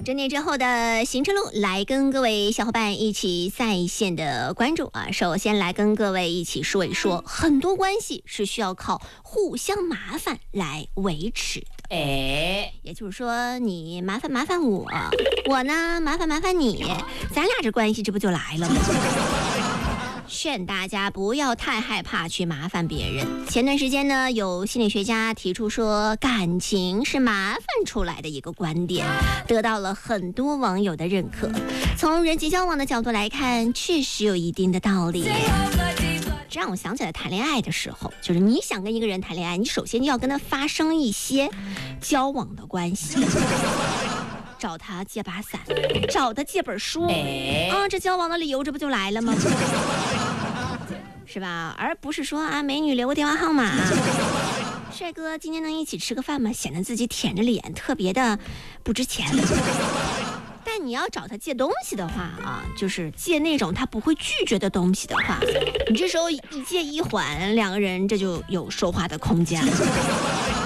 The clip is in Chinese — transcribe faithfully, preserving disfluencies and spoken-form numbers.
整点之后的行程路，来跟各位小伙伴一起在线的关注啊。首先来跟各位一起说一说，很多关系是需要靠互相麻烦来维持的。哎，也就是说，你麻烦麻烦我，我呢麻烦麻烦你，咱俩这关系这不就来了吗？劝大家不要太害怕去麻烦别人。前段时间呢，有心理学家提出说，感情是麻烦出来的一个观点，得到了很多网友的认可。从人际交往的角度来看，确实有一定的道理。这让我想起来谈恋爱的时候，就是你想跟一个人谈恋爱，你首先就要跟他发生一些交往的关系。找他借把伞，找他借本书，哎、啊，这交往的理由这不就来了吗？是吧？而不是说啊，美女留个电话号码，帅哥今天能一起吃个饭吗？显得自己舔着脸特别的不值钱。但你要找他借东西的话啊，就是借那种他不会拒绝的东西的话，你这时候一借一还，两个人这就有说话的空间了。